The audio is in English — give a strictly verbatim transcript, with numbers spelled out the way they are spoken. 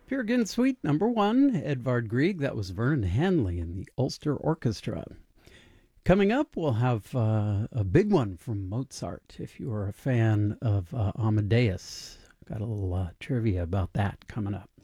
Peer Gynt Suite number one, Edvard Grieg. That was Vernon Hanley and the Ulster Orchestra. Coming up, we'll have uh, a big one from Mozart. If you are a fan of uh, Amadeus, got a little uh, trivia about that coming up.